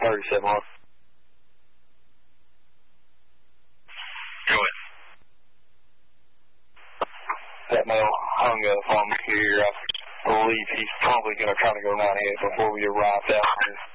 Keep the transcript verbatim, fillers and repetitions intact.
thirty-seven one. Go ahead. That male hung up on me here. I believe he's probably going to try to go ninety-eight before we arrive down here.